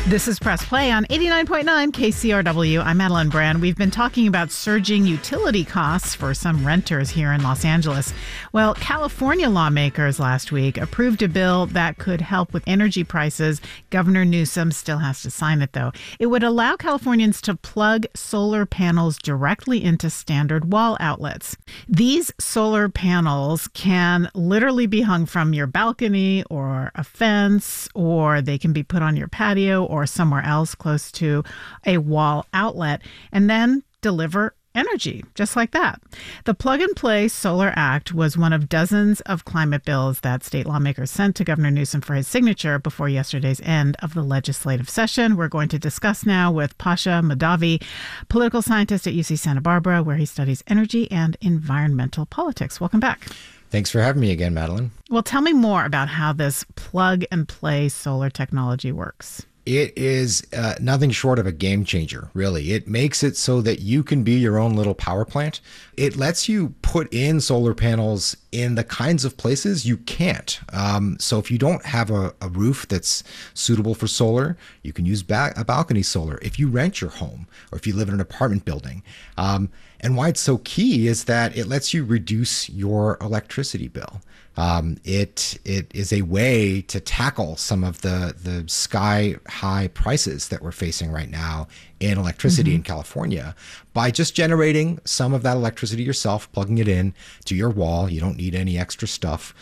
This is Press Play on 89.9 KCRW. I'm Madeline Brand. We've been talking about surging utility costs for some renters here in Los Angeles. Well, California lawmakers last week approved a bill that could help with energy prices. Governor Newsom still has to sign it, though. It would allow Californians to plug solar panels directly into standard wall outlets. These solar panels can literally be hung from your balcony or a fence, or they can be put on your patio or somewhere else close to a wall outlet, and then deliver energy just like that. The Plug and Play Solar Act was one of dozens of climate bills that state lawmakers sent to Governor Newsom for his signature before yesterday's end of the legislative session. We're going to discuss now with Pasha Mahdavi, political scientist at UC Santa Barbara, where he studies energy and environmental politics. Welcome back. Thanks for having me again, Madeline. Well, tell me more about how this Plug and Play solar technology works. It is nothing short of a game changer, really. It makes it so that you can be your own little power plant. It lets you put in solar panels in the kinds of places you can't. So if you don't have a roof that's suitable for solar, you can use a balcony solar if you rent your home or if you live in an apartment building. And why it's so key is that it lets you reduce your electricity bill. It is a way to tackle some of the sky high prices that we're facing right now in electricity in California by just generating some of that electricity yourself, plugging it in to your wall. You don't need any extra stuff.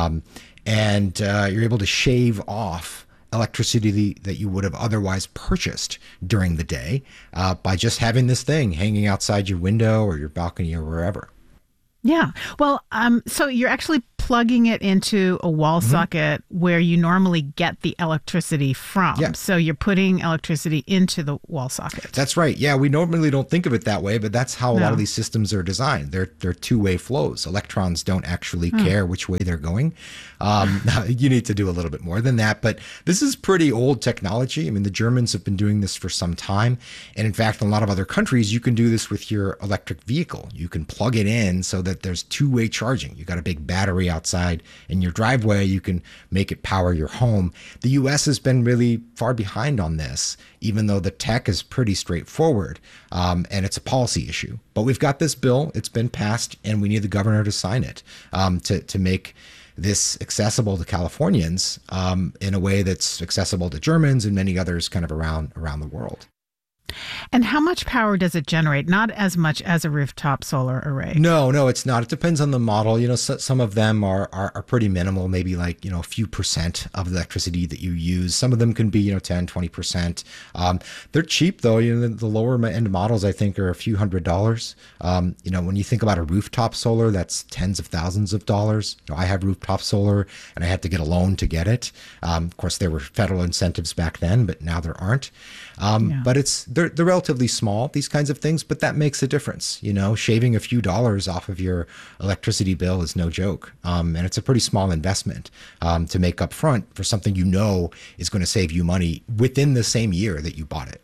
And you're able to shave off electricity that you would have otherwise purchased during the day by just having this thing hanging outside your window or your balcony or wherever. Yeah. Well, so you're actually plugging it into a wall socket where you normally get the electricity from. Yeah. So you're putting electricity into the wall socket. That's right. Yeah, we normally don't think of it that way, but that's how a lot of these systems are designed. They're two-way flows. Electrons don't actually care which way they're going. You need to do a little bit more than that, but this is pretty old technology. I mean, the Germans have been doing this for some time. And in fact, in a lot of other countries, you can do this with your electric vehicle. You can plug it in so that there's two-way charging. You got a big battery outside in your driveway. You can make it power your home. The US has been really far behind on this, even though the tech is pretty straightforward, and it's a policy issue. But we've got this bill. It's been passed, and we need the governor to sign it to make this accessible to Californians in a way that's accessible to Germans and many others kind of around the world. And how much power does it generate? Not as much as a rooftop solar array. No, it's not. It depends on the model. You know, some of them are pretty minimal, maybe like, a few percent of the electricity that you use. Some of them can be, 10, 20%. They're cheap, though. The lower end models, I think, are a few $100s. When you think about a rooftop solar, that's tens of thousands of dollars. I have rooftop solar, and I had to get a loan to get it. Of course, there were federal incentives back then, but now there aren't. But they're relatively small, these kinds of things, but that makes a difference. Shaving a few dollars off of your electricity bill is no joke. And it's a pretty small investment to make up front for something is going to save you money within the same year that you bought it.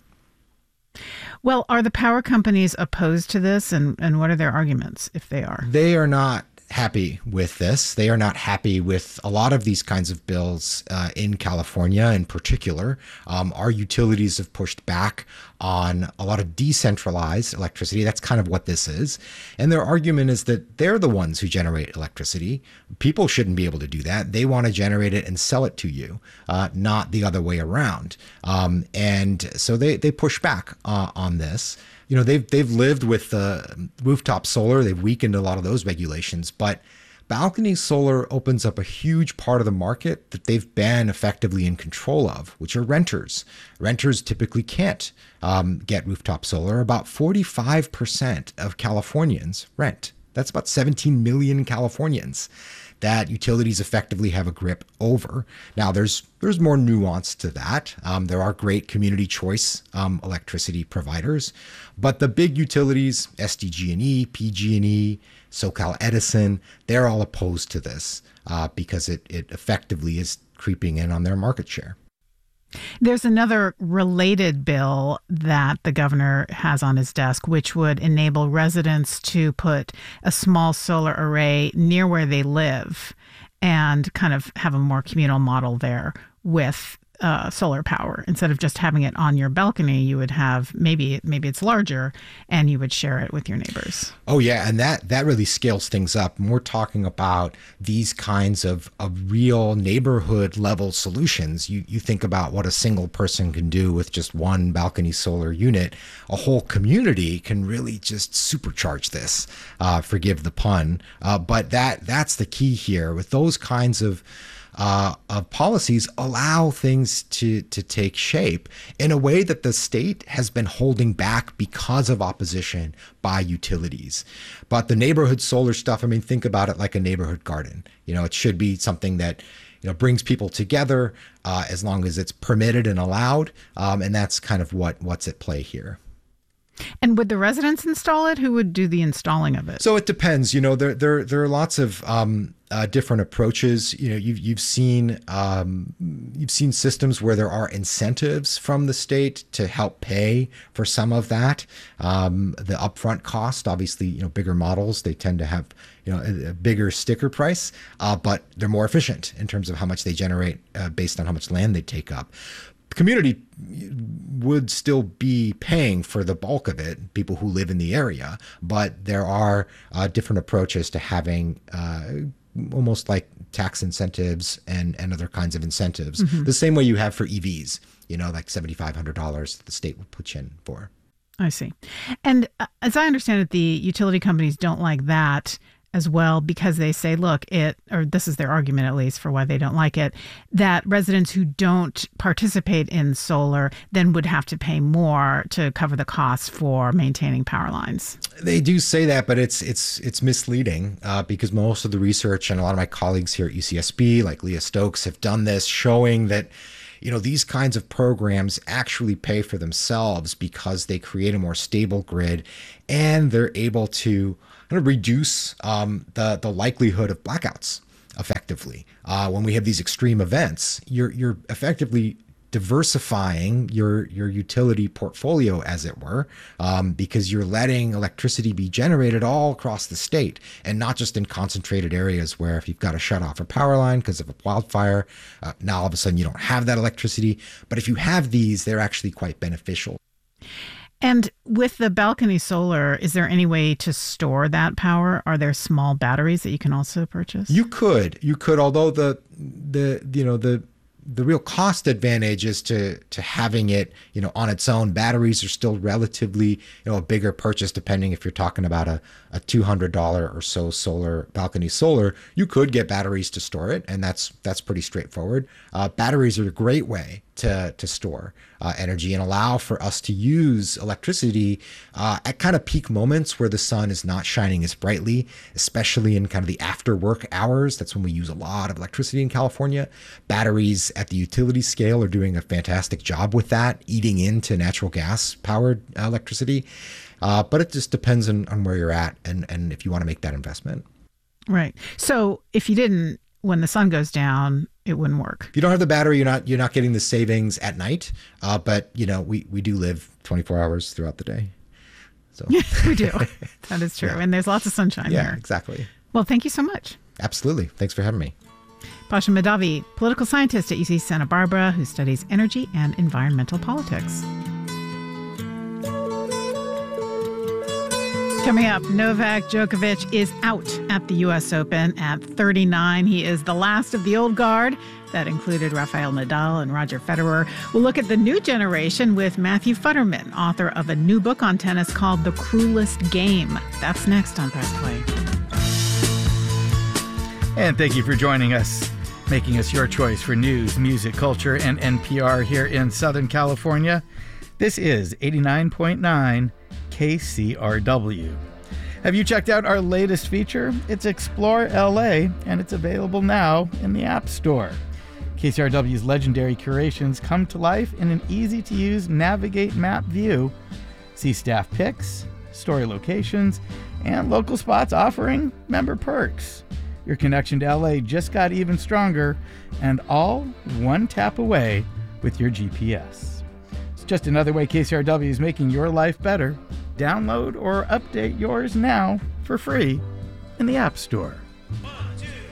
Well, are the power companies opposed to this? And what are their arguments if they are? They are not happy with this. They are not happy with a lot of these kinds of bills in California in particular. Our utilities have pushed back on a lot of decentralized electricity. That's kind of what this is. And their argument is that they're the ones who generate electricity. People shouldn't be able to do that. They want to generate it and sell it to you, not the other way around. And so they push back on this. They've lived with rooftop solar. They've weakened a lot of those regulations, but balcony solar opens up a huge part of the market that they've been effectively in control of, which are renters. Renters typically can't get rooftop solar. About 45% of Californians rent. That's about 17 million Californians that utilities effectively have a grip over. Now, there's more nuance to that. There are great community choice electricity providers, but the big utilities, SDG&E, PG&E, SoCal Edison, they're all opposed to this because it effectively is creeping in on their market share. There's another related bill that the governor has on his desk, which would enable residents to put a small solar array near where they live and kind of have a more communal model there with solar power. Instead of just having it on your balcony, you would have maybe it's larger, and you would share it with your neighbors. Oh yeah, and that really scales things up. And we're talking about these kinds of real neighborhood level solutions. You think about what a single person can do with just one balcony solar unit. A whole community can really just supercharge this. Forgive the pun, but that's the key here. With those kinds of policies, allow things to take shape in a way that the state has been holding back because of opposition by utilities. But the neighborhood solar stuff, I mean, think about it like a neighborhood garden. It should be something that brings people together as long as it's permitted and allowed, and that's kind of what's at play here. And would the residents install it? Who would do the installing of it? So it depends. There are lots of different approaches. You've seen systems where there are incentives from the state to help pay for some of that. The upfront cost, obviously, bigger models, they tend to have a bigger sticker price, but they're more efficient in terms of how much they generate based on how much land they take up. Community would still be paying for the bulk of it, people who live in the area, but there are different approaches to having almost like tax incentives and other kinds of incentives, the same way you have for EVs, like $7,500 the state would put you in for. I see. And as I understand it, the utility companies don't like that as well, because they say, look, or this is their argument at least for why they don't like it, that residents who don't participate in solar then would have to pay more to cover the costs for maintaining power lines. They do say that, but it's misleading because most of the research, and a lot of my colleagues here at UCSB, like Leah Stokes, have done this, showing that these kinds of programs actually pay for themselves because they create a more stable grid, and they're able to kind of reduce the likelihood of blackouts effectively. When we have these extreme events, you're effectively diversifying your utility portfolio, as it were, because you're letting electricity be generated all across the state, and not just in concentrated areas where if you've got to shut off a power line because of a wildfire, now all of a sudden you don't have that electricity. But if you have these, they're actually quite beneficial. And with the balcony solar, is there any way to store that power? Are there small batteries that you can also purchase? You could, although the real cost advantage is to having it, on its own. Batteries are still relatively, a bigger purchase, depending if you're talking about a $200 or so balcony solar. You could get batteries to store it, and that's pretty straightforward. Batteries are a great way to store energy and allow for us to use electricity at kind of peak moments where the sun is not shining as brightly, especially in kind of the after work hours. That's when we use a lot of electricity in California. Batteries at the utility scale are doing a fantastic job with that, eating into natural gas powered electricity. But it just depends on where you're at and if you want to make that investment. Right. So if you didn't, when the sun goes down, it wouldn't work. If you don't have the battery, you're not getting the savings at night. But we do live 24 hours throughout the day. So we do. That is true. Yeah. And there's lots of sunshine here. Yeah, exactly. Well, thank you so much. Absolutely. Thanks for having me. Pasha Mahdavi, political scientist at UC Santa Barbara, who studies energy and environmental politics. Coming up, Novak Djokovic is out at the U.S. Open at 39. He is the last of the old guard. That included Rafael Nadal and Roger Federer. We'll look at the new generation with Matthew Futterman, author of a new book on tennis called The Cruelest Game. That's next on Press Play. And thank you for joining us, making us your choice for news, music, culture, and NPR here in Southern California. This is 89.9 KCRW. Have you checked out our latest feature? It's Explore LA, and it's available now in the App Store. KCRW's legendary curations come to life in an easy-to-use navigate map view. See staff pics, story locations, and local spots offering member perks. Your connection to LA just got even stronger, and all one tap away with your GPS. It's just another way KCRW is making your life better. Download or update yours now for free in the App Store. 1, 2, 3.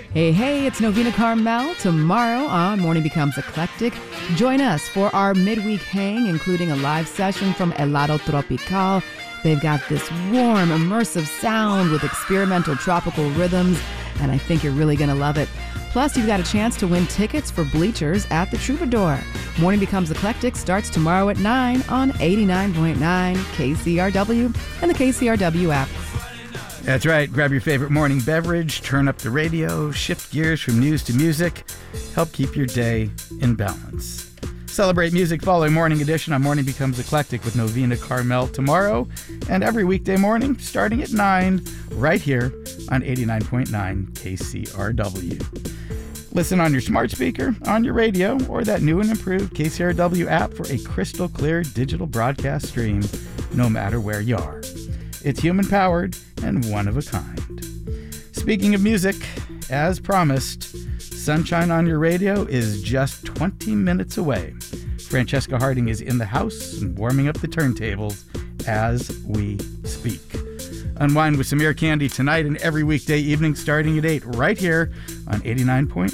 Hey, it's Novena Carmel. Tomorrow on Morning Becomes Eclectic, join us for our midweek hang, including a live session from Helado Tropical. They've got this warm, immersive sound with experimental tropical rhythms, and I think you're really going to love it. Plus, you've got a chance to win tickets for Bleachers at the Troubadour. Morning Becomes Eclectic starts tomorrow at 9 on 89.9 KCRW and the KCRW app. That's right. Grab your favorite morning beverage, turn up the radio, shift gears from news to music, help keep your day in balance. Celebrate music following Morning Edition on Morning Becomes Eclectic with Novena Carmel tomorrow and every weekday morning starting at 9 right here on 89.9 KCRW. Listen on your smart speaker, on your radio, or that new and improved KCRW app for a crystal clear digital broadcast stream no matter where you are. It's human-powered and one of a kind. Speaking of music, as promised, Sunshine on Your Radio is just 20 minutes away. Francesca Harding is in the house and warming up the turntables as we speak. Unwind with some ear candy tonight and every weekday evening starting at 8 right here on 89.9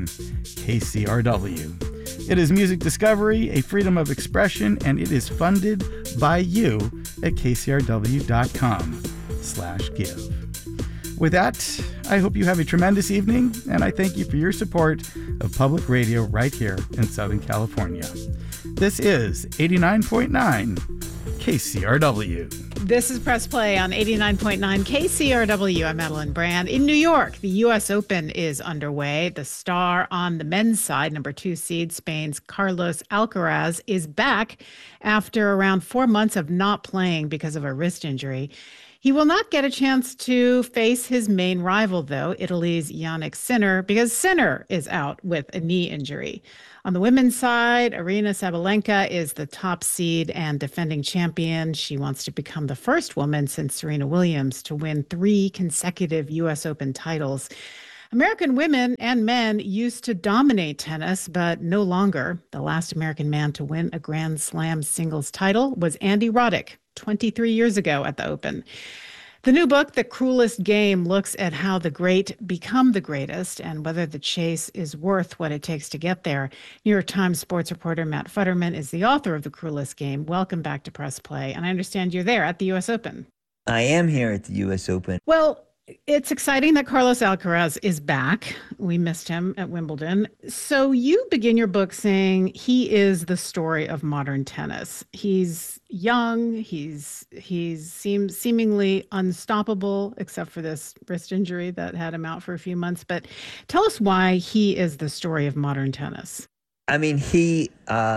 KCRW. It is music discovery, a freedom of expression, and it is funded by you at kcrw.com/give. With that, I hope you have a tremendous evening, and I thank you for your support of public radio right here in Southern California. This is 89.9 KCRW. This is Press Play on 89.9 KCRW. I'm Madeline Brand. In New York, the U.S. Open is underway. The star on the men's side, number 2 seed, Spain's Carlos Alcaraz, is back after around 4 months of not playing because of a wrist injury. He will not get a chance to face his main rival, though, Italy's Jannik Sinner, because Sinner is out with a knee injury. On the women's side, Aryna Sabalenka is the top seed and defending champion. She wants to become the first woman since Serena Williams to win 3 consecutive U.S. Open titles. American women and men used to dominate tennis, but no longer. The last American man to win a Grand Slam singles title was Andy Roddick 23 years ago at the Open. The new book, The Cruelest Game, looks at how the great become the greatest and whether the chase is worth what it takes to get there. New York Times sports reporter Matt Futterman is the author of The Cruelest Game. Welcome back to Press Play. And I understand you're there at the U.S. Open. I am here at the U.S. Open. Well, it's exciting that Carlos Alcaraz is back. We missed him at Wimbledon. So you begin your book saying he is the story of modern tennis. He's young. He seems seemingly unstoppable, except for this wrist injury that had him out for a few months. But tell us why he is the story of modern tennis. I mean, he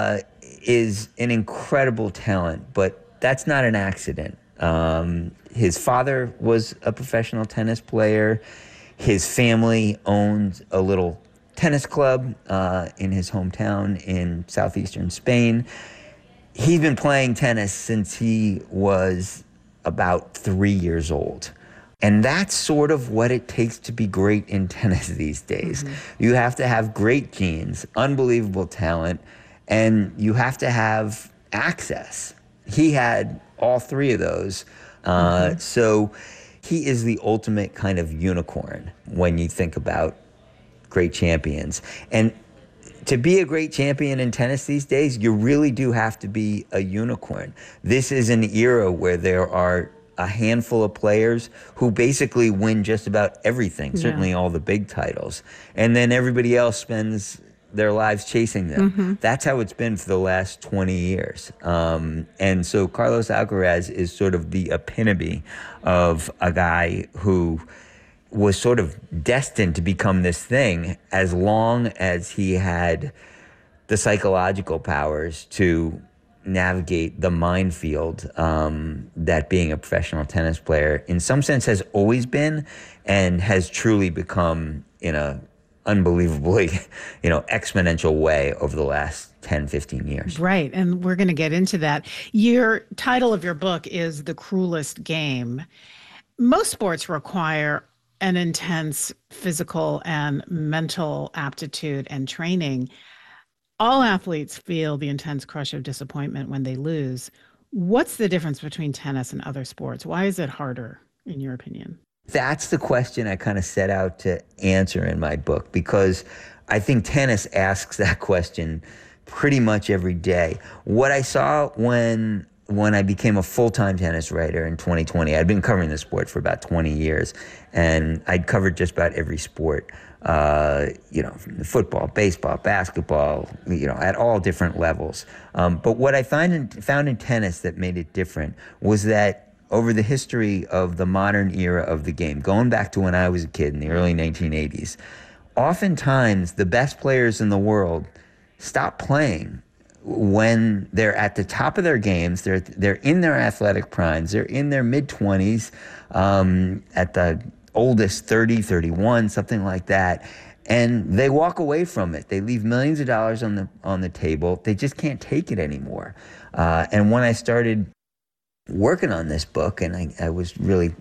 is an incredible talent, but that's not an accident. His father was a professional tennis player. His family owned a little tennis club in his hometown in southeastern Spain. He's been playing tennis since he was about 3 years old. And that's sort of what it takes to be great in tennis these days. Mm-hmm. You have to have great genes, unbelievable talent, and you have to have access. He had all 3 of those. So he is the ultimate kind of unicorn when you think about great champions. And to be a great champion in tennis these days, you really do have to be a unicorn. This is an era where there are a handful of players who basically win just about everything, certainly all the big titles. And then everybody else spends their lives chasing them. Mm-hmm. That's how it's been for the last 20 years. And so Carlos Alcaraz is sort of the epitome of a guy who was sort of destined to become this thing as long as he had the psychological powers to navigate the minefield that being a professional tennis player in some sense has always been and has truly become in a unbelievably, exponential way over the last 10, 15 years. Right. And we're going to get into that. Your title of your book is The Cruelest Game. Most sports require an intense physical and mental aptitude and training. All athletes feel the intense crush of disappointment when they lose. What's the difference between tennis and other sports? Why is it harder, in your opinion? That's the question I kind of set out to answer in my book, because I think tennis asks that question pretty much every day. What I saw when I became a full-time tennis writer in 2020, I'd been covering the sport for about 20 years, and I'd covered just about every sport, football, baseball, basketball, at all different levels. But what I found in tennis that made it different was that over the history of the modern era of the game, going back to when I was a kid in the early 1980s, oftentimes the best players in the world stop playing when they're at the top of their games. They're in their athletic primes. They're in their mid-20s, at the oldest 30, 31, something like that. And they walk away from it. They leave millions of dollars on the table. They just can't take it anymore. And when I started working on this book, and I was really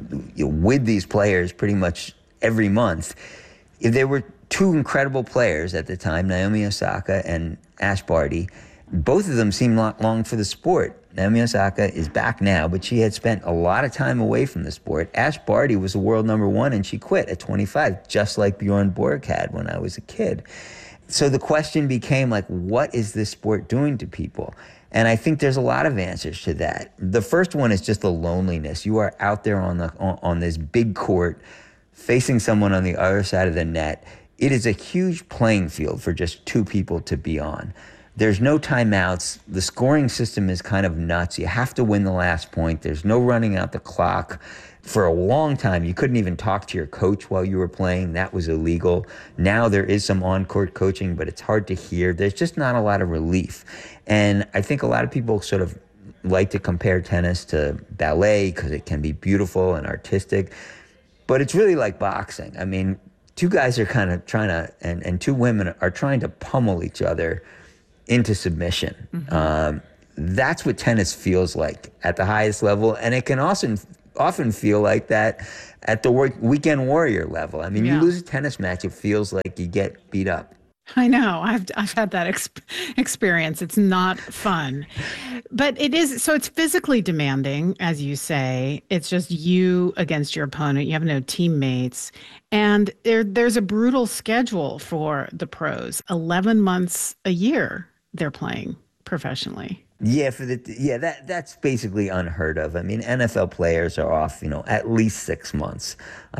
with these players pretty much every month, there were two incredible players at the time, Naomi Osaka and Ash Barty. Both of them seemed long for the sport. Naomi Osaka is back now, but she had spent a lot of time away from the sport. Ash Barty was the world number one, and she quit at 25, just like Bjorn Borg had when I was a kid. So the question became, like, what is this sport doing to people? And I think there's a lot of answers to that. The first one is just the loneliness. You are out there on this big court, facing someone on the other side of the net. It is a huge playing field for just two people to be on. There's no timeouts. The scoring system is kind of nuts. You have to win the last point. There's no running out the clock. For a long time, you couldn't even talk to your coach while you were playing. That was illegal. Now there is some on-court coaching, but it's hard to hear. There's just not a lot of relief. And I think a lot of people sort of like to compare tennis to ballet because it can be beautiful and artistic, but it's really like boxing. I mean, two guys are kind of trying to, and two women are trying to pummel each other into submission. Mm-hmm. That's what tennis feels like at the highest level, and it can also often feel like that at the weekend warrior level. I mean, You lose a tennis match, it feels like you get beat up. I know. I've had that experience. It's not fun, but it is. So it's physically demanding, as you say. It's just you against your opponent. You have no teammates, and there's a brutal schedule for the pros. 11 months a year they're playing professionally. Yeah, that's basically unheard of. I mean, NFL players are off, at least 6 months.